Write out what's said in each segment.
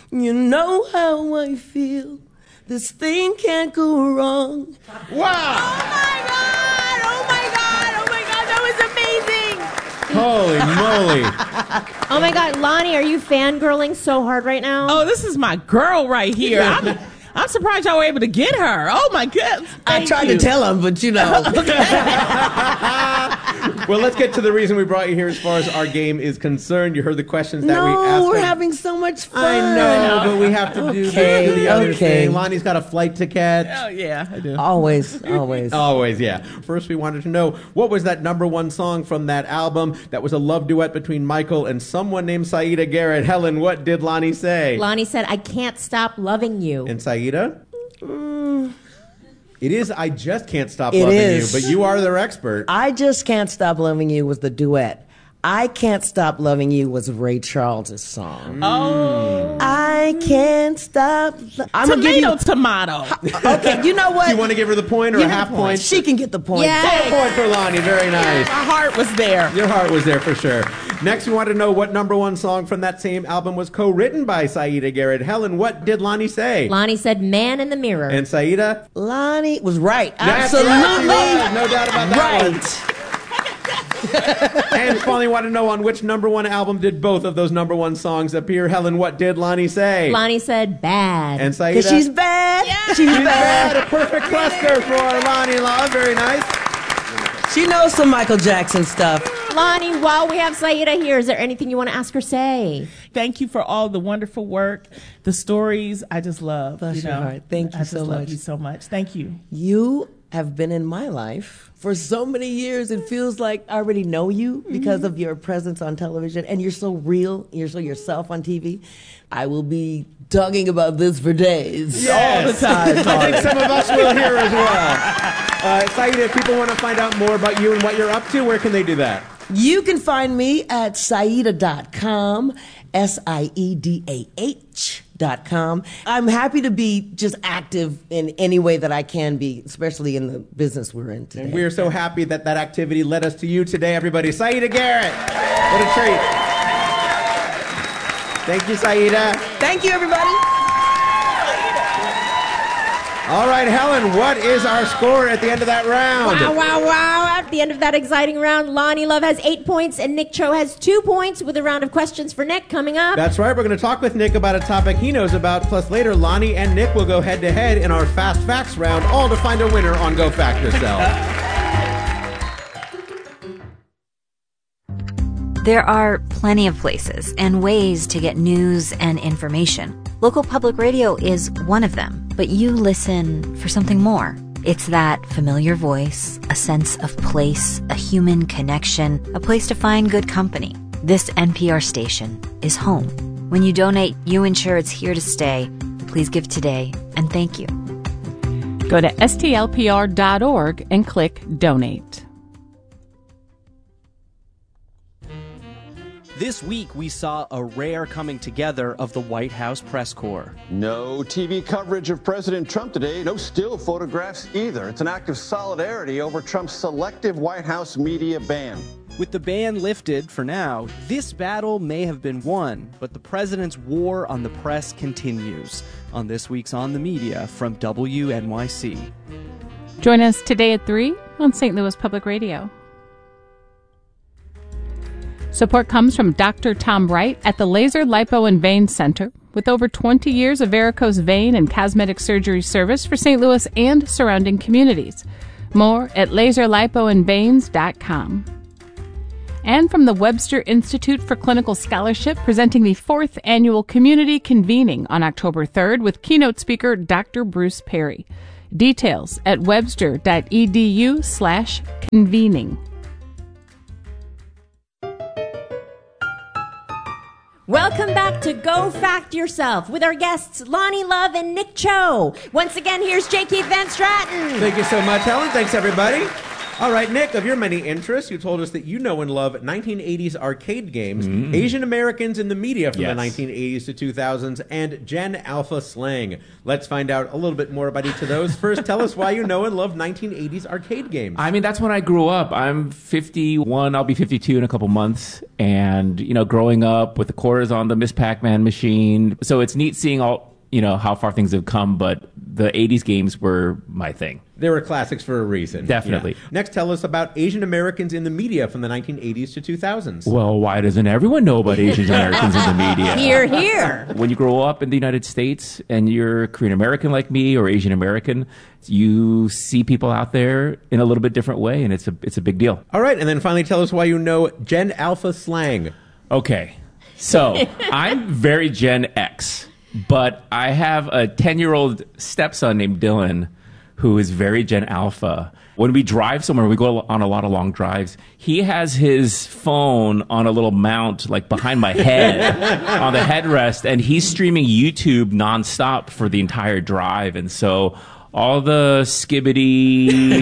You know how I feel. This thing can't go wrong. Wow! Oh my God, that was amazing! Holy moly. Oh my God, Lonnie, are you fangirling so hard right now? Oh, this is my girl right here. I'm surprised y'all were able to get her. Oh my goodness. I tried to tell him, but you know. Well, let's get to the reason we brought you here as far as our game is concerned. You heard the questions that we asked. No, we're having so much fun. I know, but we have to do the other thing. Lonnie's got a flight to catch. Oh, yeah, I do. Always. Always, yeah. First, we wanted to know, what was that number one song from that album that was a love duet between Michael and someone named Saida Garrett? Helen, what did Lonnie say? Lonnie said, I can't stop loving you. And Saida? It is I Just Can't Stop Loving You, but you are their expert. I Just Can't Stop Loving You was the duet. I Can't Stop Loving You was Ray Charles' song. Oh. I can't stop. Tomato. Okay, you know what? Do you want to give her the point or a half point? She can get the point. Yeah. Full point for Lonnie. Very nice. My heart was there. Your heart was there for sure. Next, we want to know what number one song from that same album was co-written by Saida Garrett. Helen, what did Lonnie say? Lonnie said, Man in the Mirror. And Saida? Lonnie was right. That's Absolutely. right. No doubt about that one. Right. And finally, want to know on which number one album did both of those number one songs appear. Helen, what did Lonnie say? Lonnie said, Bad. And Saida? Because she's bad. Yeah. She's She's bad. bad. A perfect cluster for Lonnie Love. Very nice. She knows some Michael Jackson stuff. Lonnie, while we have Saida here, is there anything you want to ask her say? Thank you for all the wonderful work, the stories. I just love. Bless your heart. Thank you so much. I love you so much. Thank you. You have been in my life for so many years. It feels like I already know you because of your presence on television, and you're so real. You're so yourself on TV. I will be talking about this for days. Yes. All the time. I think some of us will here as well. Saida, if people want to find out more about you and what you're up to, where can they do that? You can find me at Saida.com, SIEDAH.com. I'm happy to be just active in any way that I can be, especially in the business we're in today. And we're so happy that that activity led us to you today, everybody. Saida Garrett. What a treat. Thank you, Saida. Thank you, everybody. All right, Helen, what is our score at the end of that round? Wow. At the end of that exciting round, Lonnie Love has 8 points and Nick Cho has 2 points with a round of questions for Nick coming up. That's right. We're going to talk with Nick about a topic he knows about. Plus, later, Lonnie and Nick will go head-to-head in our Fast Facts round, all to find a winner on Go Fact Yourself. There are plenty of places and ways to get news and information. Local public radio is one of them, but you listen for something more. It's that familiar voice, a sense of place, a human connection, a place to find good company. This NPR station is home. When you donate, you ensure it's here to stay. Please give today, and thank you. Go to stlpr.org and click Donate. This week, we saw a rare coming together of the White House press corps. No TV coverage of President Trump today, no still photographs either. It's an act of solidarity over Trump's selective White House media ban. With the ban lifted for now, this battle may have been won, but the president's war on the press continues. On this week's On the Media from WNYC. Join us today at 3 on St. Louis Public Radio. Support comes from Dr. Tom Wright at the Laser Lipo and Vein Center, with over 20 years of varicose vein and cosmetic surgery service for St. Louis and surrounding communities. More at laserlipoandveins.com. And from the Webster Institute for Clinical Scholarship, presenting the 4th Annual Community Convening on October 3rd with keynote speaker Dr. Bruce Perry. Details at webster.edu/convening. Welcome back to Go Fact Yourself with our guests Lonnie Love and Nick Cho. Once again, here's J. Keith Van Stratten. Thank you so much, Helen. Thanks, everybody. All right, Nick, of your many interests, you told us that you know and love 1980s arcade games, Asian Americans in the media from the 1980s to 2000s, and Gen Alpha slang. Let's find out a little bit more about each of those. First, tell us why you know and love 1980s arcade games. I mean, that's when I grew up. I'm 51. I'll be 52 in a couple months. And, growing up with the quarters on the Miss Pac-Man machine. So it's neat seeing all, how far things have come, but the 80s games were my thing. They were classics for a reason. Definitely. Yeah. Next, tell us about Asian Americans in the media from the 1980s to 2000s. Well, why doesn't everyone know about Asian Americans in the media? Hear, hear. When you grow up in the United States and you're Korean American like me or Asian American, you see people out there in a little bit different way, and it's a big deal. All right, and then finally tell us why you know Gen Alpha slang. Okay, so I'm very Gen X, but I have a 10-year-old stepson named Dylan who is very Gen Alpha. When we drive somewhere, we go on a lot of long drives, he has his phone on a little mount, like behind my head, on the headrest, and he's streaming YouTube nonstop for the entire drive. And so all the Skibbity,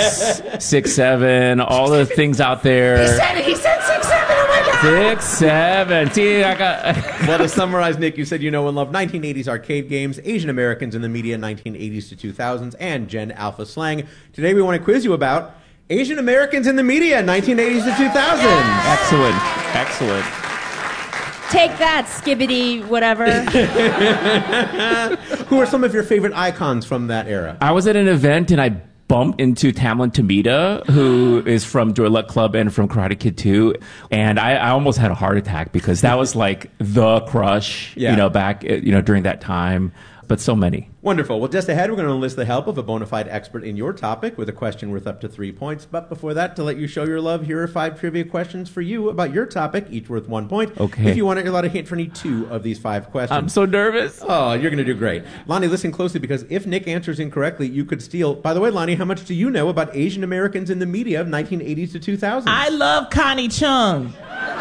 6-7, all the things out there. He said 6-7, oh my God. 6-7. See, I got... Well, to summarize, Nick, you said you know and love 1980s arcade games, Asian Americans in the media, 1980s to 2000s, and Gen Alpha slang. Today we want to quiz you about Asian Americans in the media, 1980s to 2000s. Excellent. Take that, Skibbity, whatever. Who are some of your favorite icons from that era? I was at an event and I bumped into Tamlin Tomita, who is from Joy Luck Club and from Karate Kid 2. And I almost had a heart attack because that was like the crush, back, during that time. But so many. Wonderful. Well, just ahead, we're going to enlist the help of a bona fide expert in your topic with a question worth up to 3 points. But before that, to let you show your love, here are 5 trivia questions for you about your topic, each worth 1 point. Okay. If you want it, you're allowed to hint for any 2 of these 5 questions. I'm so nervous. Oh, you're going to do great. Lonnie, listen closely, because if Nick answers incorrectly, you could steal. By the way, Lonnie, how much do you know about Asian Americans in the media of 1980s to 2000s? I love Connie Chung.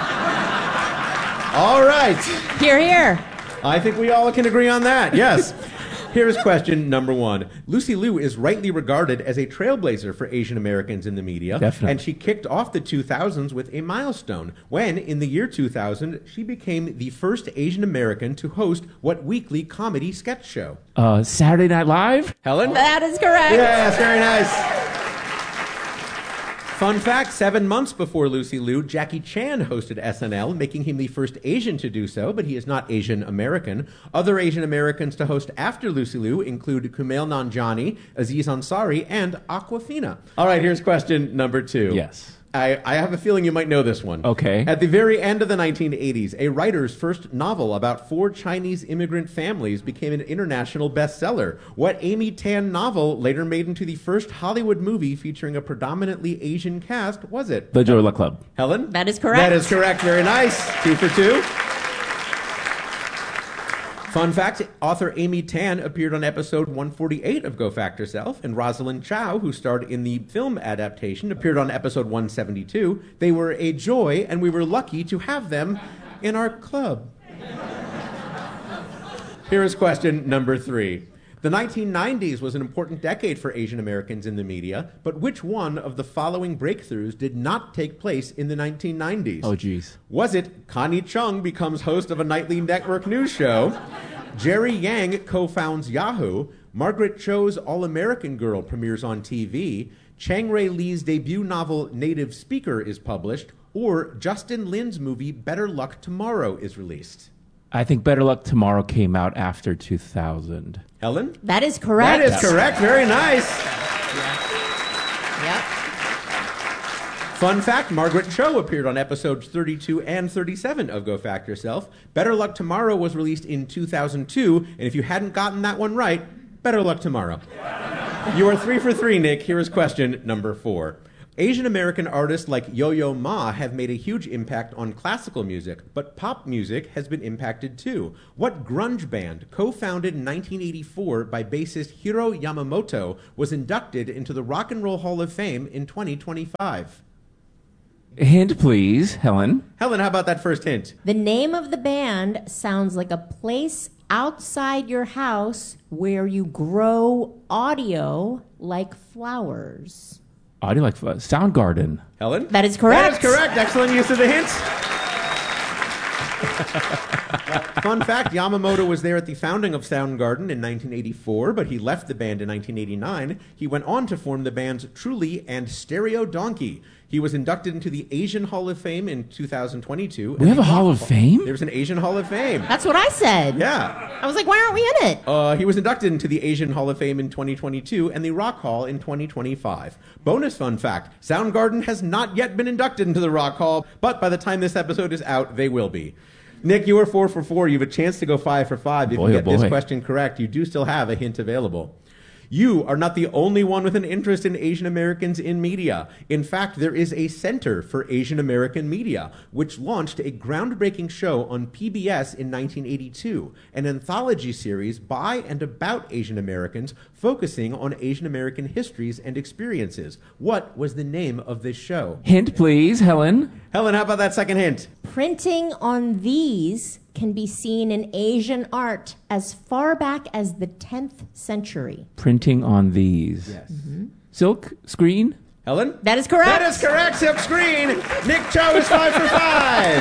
All right. Hear, hear. I think we all can agree on that. Yes. Here's question number 1. Lucy Liu is rightly regarded as a trailblazer for Asian Americans in the media. Definitely. And she kicked off the 2000s with a milestone when, in the year 2000, she became the first Asian American to host what weekly comedy sketch show? Saturday Night Live? Helen? That is correct. Yes, very nice. Fun fact, 7 months before Lucy Liu, Jackie Chan hosted SNL, making him the first Asian to do so, but he is not Asian American. Other Asian Americans to host after Lucy Liu include Kumail Nanjiani, Aziz Ansari, and Awkwafina. All right, here's question number 2. Yes. I have a feeling you might know this one. Okay. At the very end of the 1980s, a writer's first novel about 4 Chinese immigrant families became an international bestseller. What Amy Tan novel later made into the first Hollywood movie featuring a predominantly Asian cast was it? The Joy Luck Club. Helen? That is correct. That is correct. Very nice. 2 for 2. Fun fact, author Amy Tan appeared on episode 148 of Go Fact Yourself, and Rosalind Chow, who starred in the film adaptation, appeared on episode 172. They were a joy, and we were lucky to have them in our club. Here is question number 3. The 1990s was an important decade for Asian Americans in the media, but which one of the following breakthroughs did not take place in the 1990s? Oh, geez. Was it Connie Chung becomes host of a nightly network news show, Jerry Yang co-founds Yahoo, Margaret Cho's All-American Girl premieres on TV, Chang Rae Lee's debut novel Native Speaker is published, or Justin Lin's movie Better Luck Tomorrow is released? I think Better Luck Tomorrow came out after 2000. Helen? That is correct. That is correct. Very nice. Yep. Fun fact, Margaret Cho appeared on episodes 32 and 37 of Go Fact Yourself. Better Luck Tomorrow was released in 2002, and if you hadn't gotten that one right, better luck tomorrow. You are 3 for 3, Nick. Here is question number 4. Asian American artists like Yo-Yo Ma have made a huge impact on classical music, but pop music has been impacted too. What grunge band, co-founded in 1984 by bassist Hiro Yamamoto, was inducted into the Rock and Roll Hall of Fame in 2025? Hint, please, Helen. Helen, how about that first hint? The name of the band sounds like a place outside your house where you grow audio like flowers. audio, like Soundgarden. Helen? That is correct. That is correct. Excellent use of the hints. Fun fact, Yamamoto was there at the founding of Soundgarden in 1984, but he left the band in 1989. He went on to form the bands Truly and Stereo Donkey. He was inducted into the Asian Hall of Fame in 2022. We have a Hall of Fame? There's an Asian Hall of Fame. That's what I said. Yeah. I was like, why aren't we in it? He was inducted into the Asian Hall of Fame in 2022 and the Rock Hall in 2025. Bonus fun fact, Soundgarden has not yet been inducted into the Rock Hall, but by the time this episode is out, they will be. Nick, you are 4 for 4. You have a chance to go 5 for 5. If you get this question correct, you do still have a hint available. You are not the only one with an interest in Asian Americans in media. In fact, there is a Center for Asian American Media, which launched a groundbreaking show on PBS in 1982, an anthology series by and about Asian Americans focusing on Asian American histories and experiences. What was the name of this show? Hint, please, Helen. Helen, how about that second hint? Printing on these can be seen in Asian art as far back as the 10th century. Printing on these. Yes. Silk screen? Helen? That is correct. That is correct, Silk Screen. Nick Cho is 5 for 5.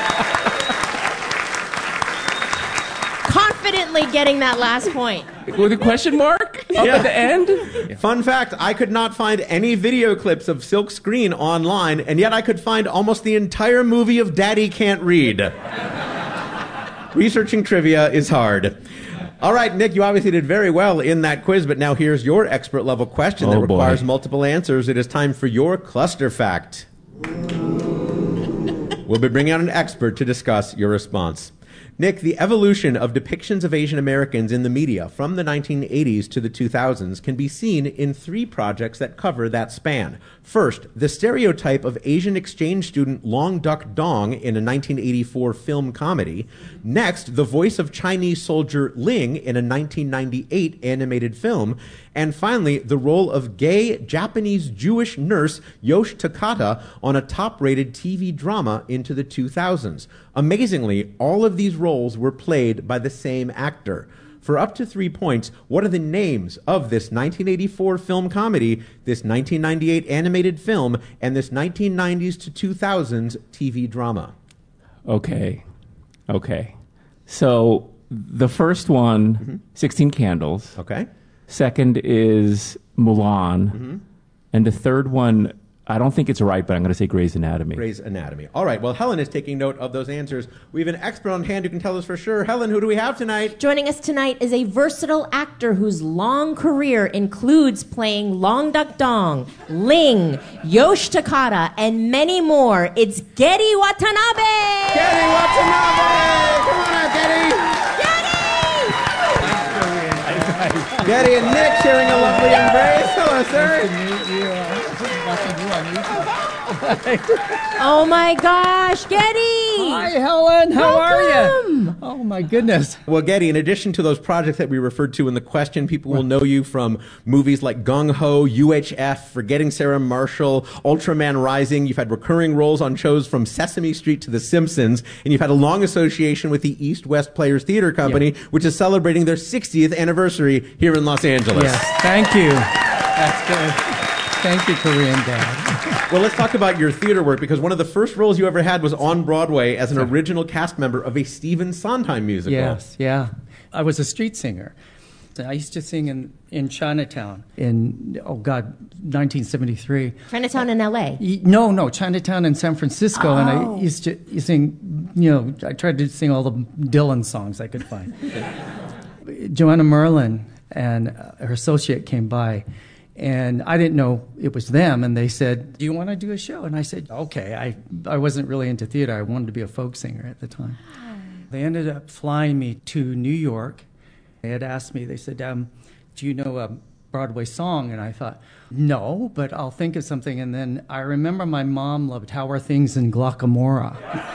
Confidently getting that last point. With a question mark up at the end? Fun fact, I could not find any video clips of Silk Screen online, and yet I could find almost the entire movie of Daddy Can't Read. Researching trivia is hard. All right, Nick, you obviously did very well in that quiz, but now here's your expert level question that requires multiple answers. It is time for your cluster fact. We'll be bringing out an expert to discuss your response. Nick, the evolution of depictions of Asian Americans in the media from the 1980s to the 2000s can be seen in 3 projects that cover that span. First, the stereotype of Asian exchange student Long Duck Dong in a 1984 film comedy. Next, the voice of Chinese soldier Ling in a 1998 animated film. And finally, the role of gay Japanese Jewish nurse Yosh Takata on a top-rated TV drama into the 2000s. Amazingly, all of these roles were played by the same actor. For up to 3 points, what are the names of this 1984 film comedy, this 1998 animated film, and this 1990s to 2000s TV drama? Okay. So the first one, 16 Candles. Okay. Second is Mulan. And the third one, I don't think it's right, but I'm going to say Grey's Anatomy. Grey's Anatomy. All right, well, Helen is taking note of those answers. We have an expert on hand who can tell us for sure. Helen, who do we have tonight? Joining us tonight is a versatile actor whose long career includes playing Long Duck Dong, Ling, Yosh Takata, and many more. It's Getty Watanabe! Getty Watanabe! Come on out, Getty! Getty and Nick sharing a lovely embrace. Hello, sir. Nice to meet you. Oh my gosh, Getty! Hi, Helen. How are you? Oh my goodness. Well, Getty, in addition to those projects that we referred to in the question, people will know you from movies like Gung Ho, UHF, Forgetting Sarah Marshall, Ultraman Rising. You've had recurring roles on shows from Sesame Street to The Simpsons, and you've had a long association with the East West Players Theater Company, which is celebrating their 60th anniversary here in Los Angeles. Yes, thank you. That's good. Thank you, Korean Dad. Well, let's talk about your theater work, because one of the first roles you ever had was on Broadway as an original cast member of a Stephen Sondheim musical. Yes, yeah. I was a street singer. I used to sing in Chinatown in, 1973. Chinatown in L.A.? No, Chinatown in San Francisco. And I used to sing, I tried to sing all the Dylan songs I could find. Joanna Merlin and her associate came by, and I didn't know it was them, and they said, do you want to do a show? And I said, okay. I wasn't really into theater. I wanted to be a folk singer at the time. They ended up flying me to New York. They had asked me, they said, do you know a Broadway song? And I thought, no, but I'll think of something. And then I remember my mom loved How Are Things in Glockamora.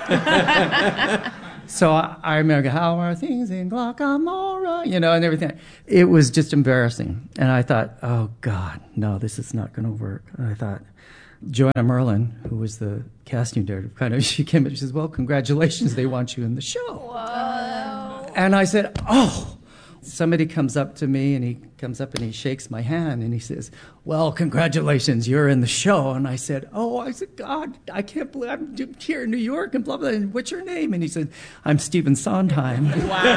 So I remember, how are things in Glockamora, and everything. It was just embarrassing. And I thought, oh, God, no, this is not going to work. And I thought, Joanna Merlin, who was the casting director, she came and she says, well, congratulations, they want you in the show. Whoa. And I said, oh, somebody comes up to me, and he comes up and he shakes my hand, and he says, "Well, congratulations, you're in the show." And I said, "God, I can't believe I'm here in New York and blah, blah, and what's your name?" And he said, "I'm Stephen Sondheim."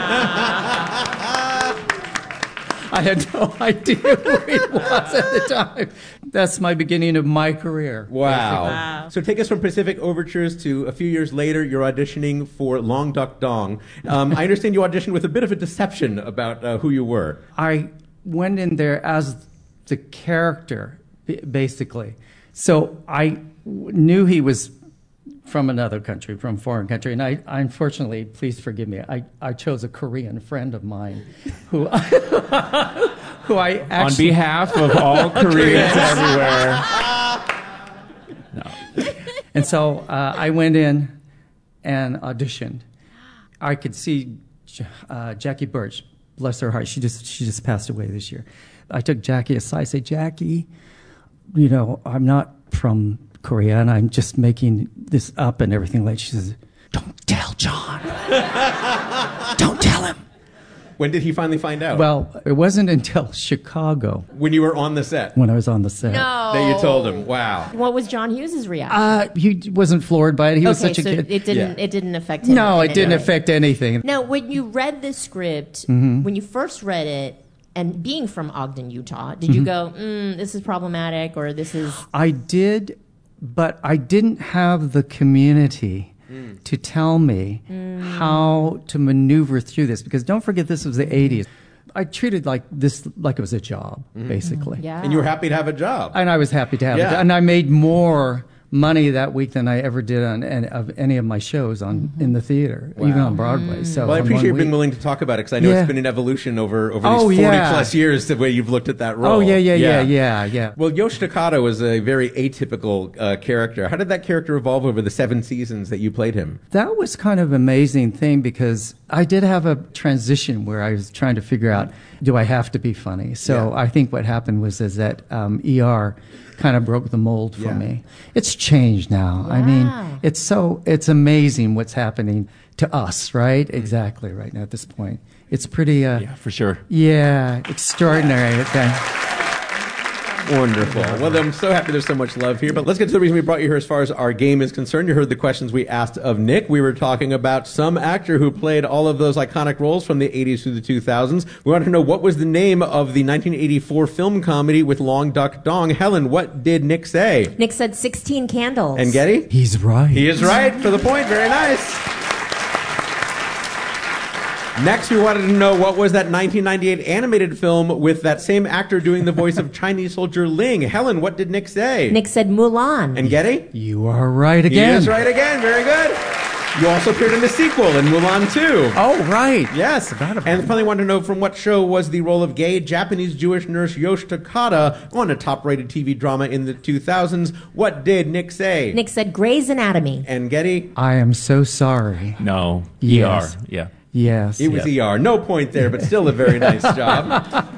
Wow. I had no idea who he was at the time. That's my beginning of my career. Wow. So take us from Pacific Overtures to a few years later, you're auditioning for Long Duck Dong. I understand you auditioned with a bit of a deception about who you were. I went in there as the character, basically. So I knew he was from another country, from a foreign country. And I unfortunately, please forgive me, I chose a Korean friend of mine who I actually... On behalf of all Koreans everywhere. No. And so I went in and auditioned. I could see Jackie Birch, bless her heart, she just passed away this year. I took Jackie aside, I said, "Jackie, I'm not from Korea, and I'm just making this up and everything." Like, she says, "Don't tell John. Don't tell him." When did he finally find out? Well, it wasn't until Chicago. When you were on the set? When I was on the set. No. That you told him. Wow. What was John Hughes' reaction? He wasn't floored by it. He was such a kid. It didn't affect him. No, in it didn't any way. affect anything. Now, when you read the script, when you first read it, and being from Ogden, Utah, did you go, this is problematic, or this is... I did, but I didn't have the community to tell me how to maneuver through this, because don't forget, this was the 80s. I treated like it was a job, basically. Yeah. And you were happy to have a job. And I was happy to have it. And I made more money that week than I ever did on any of my shows in the theater, even on Broadway. So well, I appreciate you being willing to talk about it, because I know it's been an evolution over these 40-plus years, the way you've looked at that role. Oh, yeah. Well, Yosh Takada was a very atypical character. How did that character evolve over the 7 seasons that you played him? That was kind of an amazing thing, because I did have a transition where I was trying to figure out, do I have to be funny? So I think what happened was that ER kind of broke the mold for me. It's changed now. I mean, it's amazing what's happening to us, right? Exactly, right now at this point. It's pretty... yeah, for sure. Yeah, extraordinary. Okay. Wonderful. Well, I'm so happy there's so much love here. But let's get to the reason we brought you here as far as our game is concerned. You heard the questions we asked of Nick. We were talking about some actor who played all of those iconic roles from the 80s through the 2000s. We wanted to know, what was the name of the 1984 film comedy with Long Duck Dong? Helen, what did Nick say? Nick said 16 Candles. And Getty? He's right. He is right for the point. Very nice. Next, we wanted to know, what was that 1998 animated film with that same actor doing the voice of Chinese soldier Ling? Helen, what did Nick say? Nick said Mulan. And Getty? You are right again. He is right again. Very good. You also appeared in the sequel in Mulan 2. Oh, right. Yes. And finally wanted to know, from what show was the role of gay Japanese Jewish nurse Yosh Takada on a top-rated TV drama in the 2000s? What did Nick say? Nick said Grey's Anatomy. And Getty? I am so sorry. No. Yes. ER. Yeah. Yes. It was ER. No point there, but still a very nice job.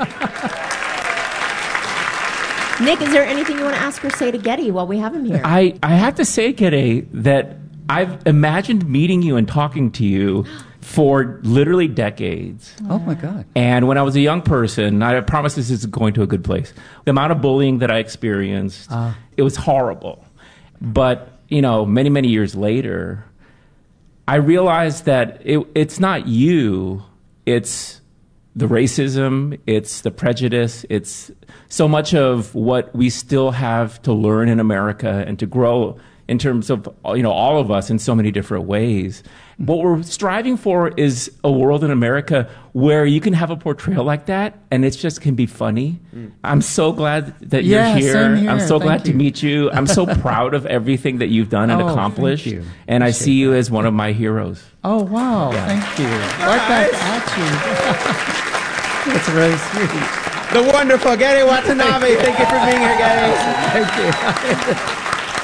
Nick, is there anything you want to ask or say to Getty while we have him here? I have to say, Getty, that I've imagined meeting you and talking to you for literally decades. Oh, my God. And when I was a young person, I promise this is going to a good place. The amount of bullying that I experienced, it was horrible. But, many, many years later, I realized that it's not you, it's the racism, it's the prejudice, it's so much of what we still have to learn in America and to grow in terms of, all of us in so many different ways. What we're striving for is a world in America where you can have a portrayal like that and it just can be funny. I'm so glad that you're here. Same here. I'm so glad to you. meet you. I'm so proud of everything that you've done and accomplished. Thank you. And I see you as one of my heroes. Oh, wow. Thank you. Right back at you. That's really sweet. The wonderful Getty Watanabe. Thank you for being here, Getty. Thank you.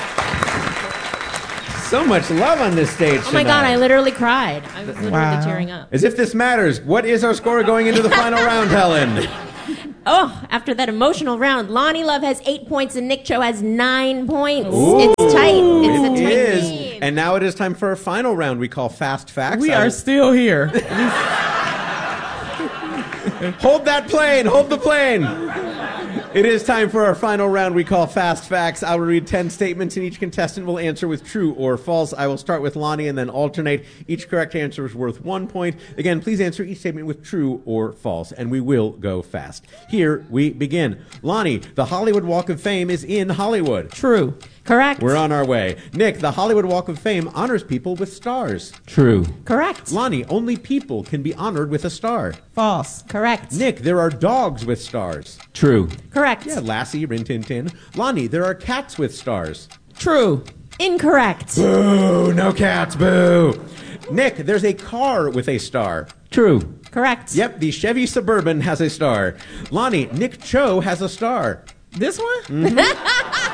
So much love on this stage Oh my tonight. God, I literally cried. I was literally tearing up. As if this matters. What is our score going into the final round, Helen? Oh, after that emotional round, Lonnie Love has 8 points and Nick Cho has 9 points. Ooh, it's tight. It's a tight is. game. And now it is time for our final round we call Fast Facts. We are still here. Hold that plane. Hold the plane. It is time for our final round we call Fast Facts. I will read 10 statements, and each contestant will answer with true or false. I will start with Lonnie and then alternate. Each correct answer is worth 1 point. Again, please answer each statement with true or false, and we will go fast. Here we begin. Lonnie, the Hollywood Walk of Fame is in Hollywood. True. Correct. We're on our way. Nick, the Hollywood Walk of Fame honors people with stars. True. Correct. Lonnie, only people can be honored with a star. False. Correct. Nick, there are dogs with stars. True. Correct. Yeah, Lassie, Rin Tin Tin. Lonnie, there are cats with stars. True. Incorrect. Boo! No cats, boo! Nick, there's a car with a star. True. Correct. Yep, the Chevy Suburban has a star. Lonnie, Nick Cho has a star. This one? Mm-hmm.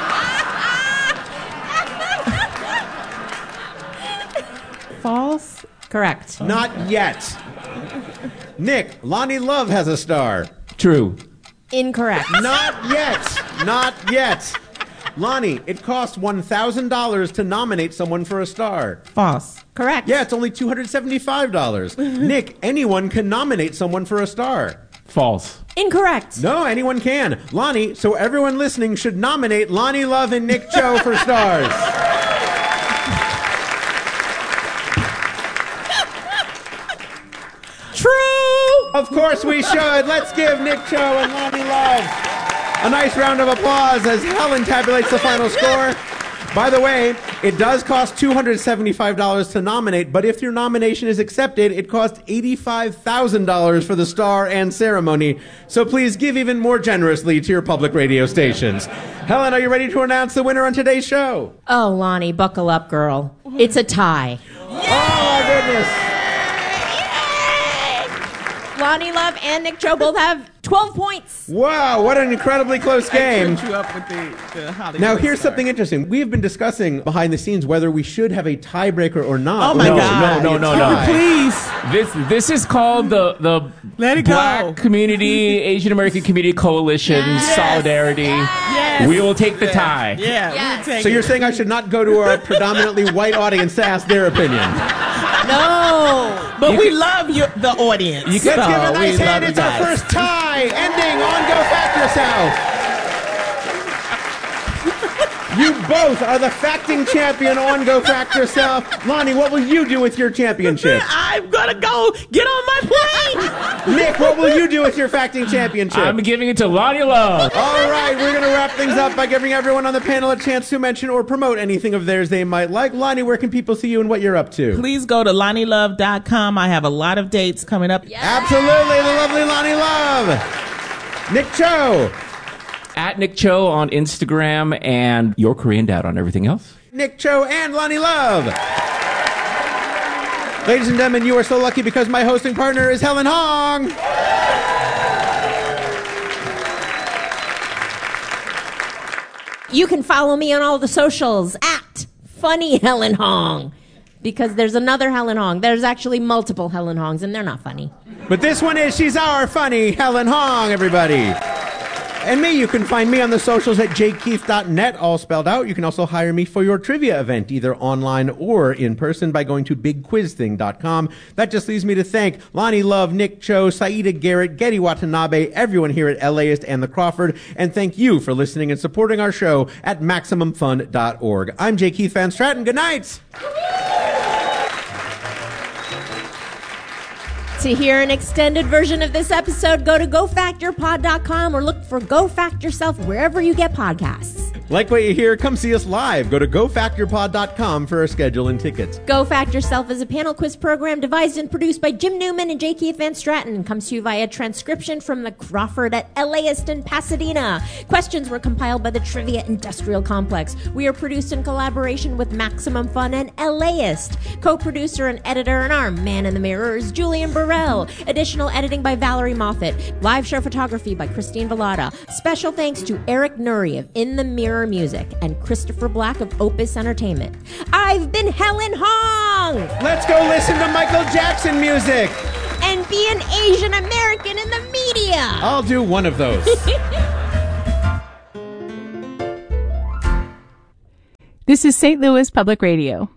False. Correct. Not yet. Nick, Lonnie Love has a star. True. Incorrect. Not yet. Not yet. Lonnie, it costs $1,000 to nominate someone for a star. False. Correct. Yeah, it's only $275. Nick, anyone can nominate someone for a star. False. Incorrect. No, anyone can. Lonnie, so everyone listening should nominate Lonnie Love and Nick Cho for stars. True. Of course we should. Let's give Nick Cho and Lonnie Love a nice round of applause as Helen tabulates the final score. By the way, it does cost $275 to nominate, but if your nomination is accepted, it costs $85,000 for the star and ceremony. So please give even more generously to your public radio stations. Helen, are you ready to announce the winner on today's show? Oh, Lonnie, buckle up, girl. It's a tie. Oh, my goodness. Lonnie Love and Nick Cho both have 12 points. Wow, what an incredibly close game. I tripped you up with the Hollywood Now, here's star. something interesting. We have been discussing behind the scenes whether we should have a tiebreaker or not. Oh, my God. No. Please. This is called the Let it Black go. Community, Asian American Community Coalition, Solidarity. Yes. We will take the tie. Yeah. Yes. We'll take So you're it. saying I should not go to a predominantly white audience to ask their opinion? No. But we love the audience. Let's give a nice hand. It's our guys. first tie ending on Go Fact Yourself. You both are the facting champion on Go Fact Yourself. Lonnie, what will you do with your championship? I'm gonna go get on my plane. Nick, what will you do with your facting championship? I'm giving it to Lonnie Love. All right, we're going to wrap things up by giving everyone on the panel a chance to mention or promote anything of theirs they might like. Lonnie, where can people see you and what you're up to? Please go to LonnieLove.com. I have a lot of dates coming up. Absolutely, the lovely Lonnie Love. Nick Cho. At Nick Cho on Instagram and Your Korean Dad on everything else. Nick Cho and Lonnie Love. Ladies and gentlemen, you are so lucky because my hosting partner is Helen Hong. You can follow me on all the socials at Funny Helen Hong. Because there's another Helen Hong. There's actually multiple Helen Hongs, and they're not funny. But this one is, she's our funny Helen Hong, everybody. And me, you can find me on the socials at jkeith.net, all spelled out. You can also hire me for your trivia event, either online or in person, by going to bigquizthing.com. That just leaves me to thank Lonnie Love, Nick Cho, Saida Garrett, Getty Watanabe, everyone here at LAist and the Crawford, and thank you for listening and supporting our show at MaximumFun.org. I'm J. Keith Van Stratton. Good night. To hear an extended version of this episode, go to GoFactYourPod.com or look for Go Fact Yourself wherever you get podcasts. Like what you hear? Come see us live. Go to GoFactYourPod.com for a schedule and tickets. Go Fact Yourself is a panel quiz program devised and produced by Jim Newman and J. Keith Van Stratton. Comes to you via transcription from the Crawford at LAist in Pasadena. Questions were compiled by the Trivia Industrial Complex. We are produced in collaboration with Maximum Fun and LAist. Co-producer and editor and our man in the mirror is Julian Burrell. Additional editing by Valerie Moffat. Live show photography by Christine Vallada. Special thanks to Eric Nuri of In the Mirror Music and Christopher Black of Opus Entertainment. I've been Helen Hong! Let's go listen to Michael Jackson music! And be an Asian American in the media! I'll do one of those. This is St. Louis Public Radio.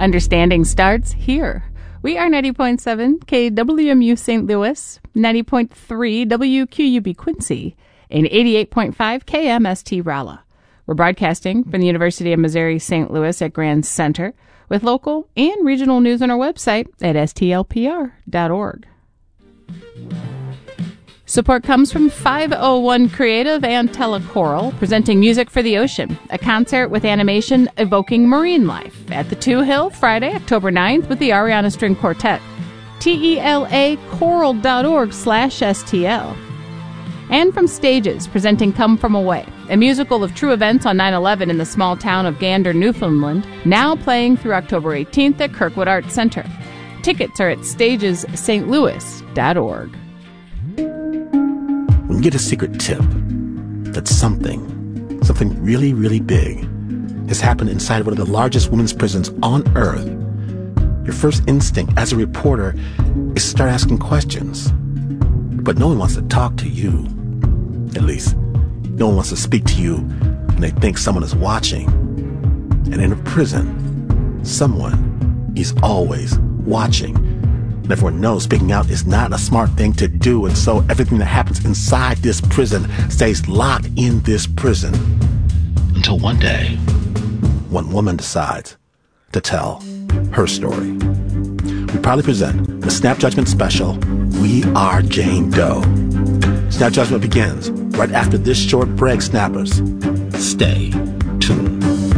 Understanding starts here. We are 90.7 KWMU St. Louis, 90.3 WQUB Quincy, and 88.5 KMST Rolla. We're broadcasting from the University of Missouri St. Louis at Grand Center with local and regional news on our website at stlpr.org. Support comes from 501 Creative and Telechoral, presenting Music for the Ocean, a concert with animation evoking marine life at the Two Hill, Friday, October 9th with the Ariana String Quartet. telachoral.org/STL. And from Stages, presenting Come From Away, a musical of true events on 9/11 in the small town of Gander, Newfoundland, now playing through October 18th at Kirkwood Arts Center. Tickets are at stagesstlouis.org. When you get a secret tip that something really, really big has happened inside one of the largest women's prisons on earth, your first instinct as a reporter is to start asking questions. But no one wants to talk to you. At least, no one wants to speak to you when they think someone is watching. And in a prison, someone is always watching. And everyone knows speaking out is not a smart thing to do, and so everything that happens inside this prison stays locked in this prison. Until one day, one woman decides to tell her story. We proudly present the Snap Judgment special, We Are Jane Doe. Snap Judgment begins right after this short break, Snappers. Stay tuned.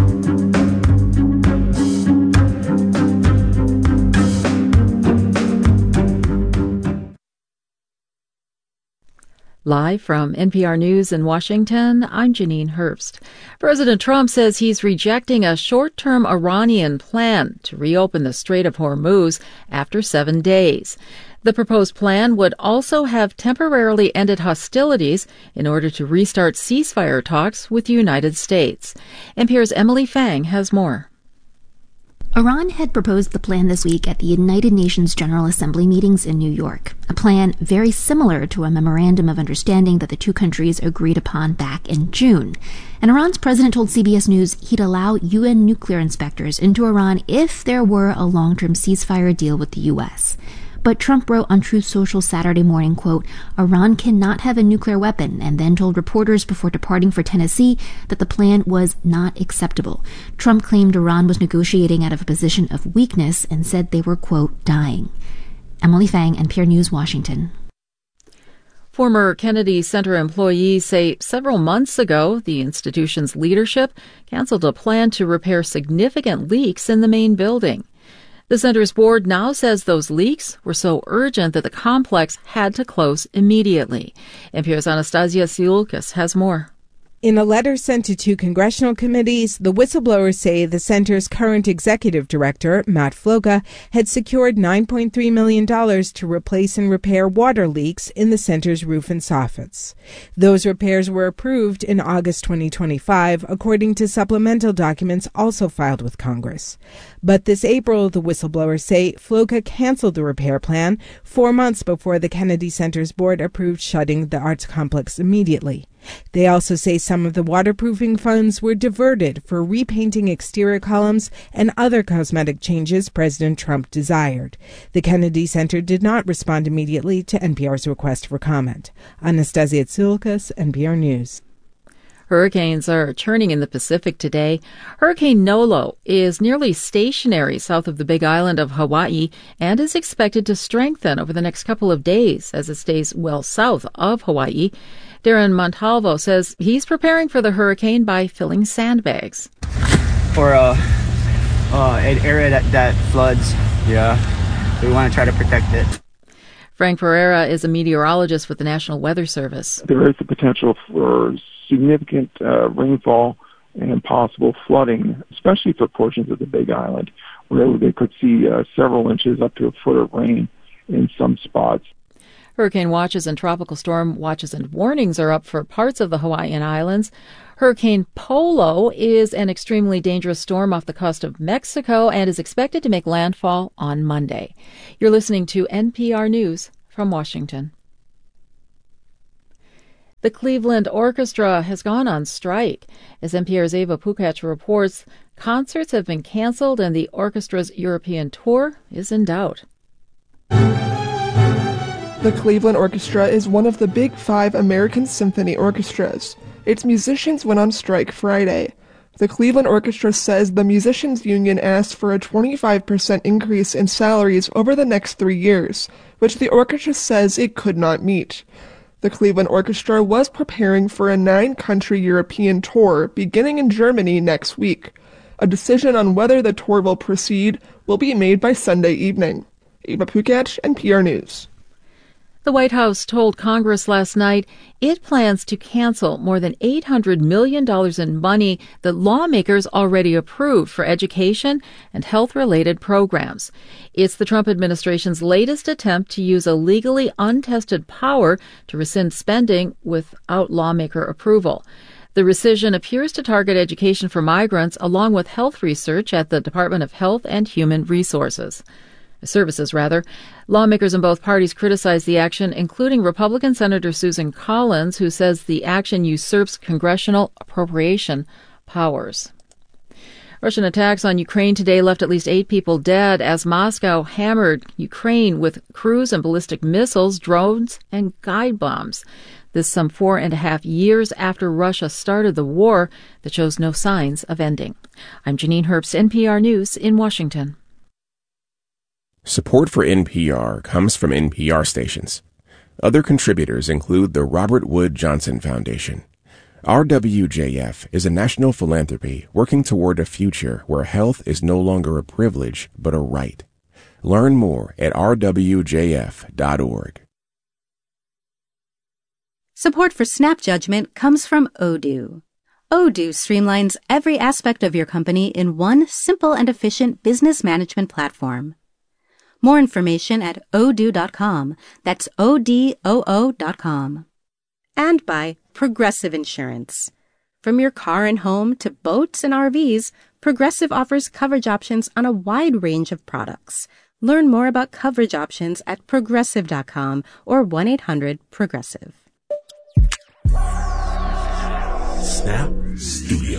Live from NPR News in Washington, I'm Janine Herbst. President Trump says he's rejecting a short-term Iranian plan to reopen the Strait of Hormuz after 7 days. The proposed plan would also have temporarily ended hostilities in order to restart ceasefire talks with the United States. NPR's Emily Fang has more. Iran had proposed the plan this week at the United Nations General Assembly meetings in New York, a plan very similar to a memorandum of understanding that the two countries agreed upon back in June. And Iran's president told CBS News he'd allow UN nuclear inspectors into Iran if there were a long-term ceasefire deal with the U.S. But Trump wrote on Truth Social Saturday morning, quote, Iran cannot have a nuclear weapon, and then told reporters before departing for Tennessee that the plan was not acceptable. Trump claimed Iran was negotiating out of a position of weakness and said they were, quote, dying. Emily Fang, NPR News, Washington. Former Kennedy Center employees say several months ago, the institution's leadership canceled a plan to repair significant leaks in the main building. The center's board now says those leaks were so urgent that the complex had to close immediately. NPR's Anastasia Siulkas has more. In a letter sent to 2 congressional committees, the whistleblowers say the center's current executive director, Matt Floca, had secured $9.3 million to replace and repair water leaks in the center's roof and soffits. Those repairs were approved in August 2025, according to supplemental documents also filed with Congress. But this April, the whistleblowers say Floca canceled the repair plan 4 months before the Kennedy Center's board approved shutting the arts complex immediately. They also say some of the waterproofing funds were diverted for repainting exterior columns and other cosmetic changes President Trump desired. The Kennedy Center did not respond immediately to NPR's request for comment. Anastasia Tsiolkas, NPR News. Hurricanes are churning in the Pacific today. Hurricane Nolo is nearly stationary south of the Big Island of Hawaii and is expected to strengthen over the next couple of days as it stays well south of Hawaii. Darren Montalvo says he's preparing for the hurricane by filling sandbags. For an area that floods, we want to try to protect it. Frank Ferreira is a meteorologist with the National Weather Service. There is the potential for significant rainfall and possible flooding, especially for portions of the Big Island, where they could see several inches up to a foot of rain in some spots. Hurricane watches and tropical storm watches and warnings are up for parts of the Hawaiian Islands. Hurricane Polo is an extremely dangerous storm off the coast of Mexico and is expected to make landfall on Monday. You're listening to NPR News from Washington. The Cleveland Orchestra has gone on strike. As NPR's Ava Pukach reports, Concerts have been canceled and the orchestra's European tour is in doubt. The Cleveland Orchestra is one of the big 5 American symphony orchestras. Its musicians went on strike Friday. The Cleveland Orchestra says the musicians' union asked for a 25% increase in salaries over the next 3 years, which the orchestra says it could not meet. The Cleveland Orchestra was preparing for a 9-country European tour beginning in Germany next week. A decision on whether the tour will proceed will be made by Sunday evening. Eva Pukic, NPR News. The White House told Congress last night it plans to cancel more than $800 million in money that lawmakers already approved for education and health-related programs. It's the Trump administration's latest attempt to use a legally untested power to rescind spending without lawmaker approval. The rescission appears to target education for migrants along with health research at the Department of Health and Human Services. Lawmakers in both parties criticized the action, including Republican Senator Susan Collins, who says the action usurps congressional appropriation powers. Russian attacks on Ukraine today left at least 8 people dead as Moscow hammered Ukraine with cruise and ballistic missiles, drones, and guide bombs. This some 4.5 years after Russia started the war that shows no signs of ending. I'm Janine Herbst, NPR News in Washington. Support for NPR comes from NPR stations. Other contributors include the Robert Wood Johnson Foundation. RWJF is a national philanthropy working toward a future where health is no longer a privilege but a right. Learn more at rwjf.org. Support for Snap Judgment comes from Odoo. Odoo streamlines every aspect of your company in one simple and efficient business management platform. More information at odoo.com. That's ODOO.com. And by Progressive Insurance. From your car and home to boats and RVs, Progressive offers coverage options on a wide range of products. Learn more about coverage options at progressive.com or 1-800-PROGRESSIVE. Snap Studio.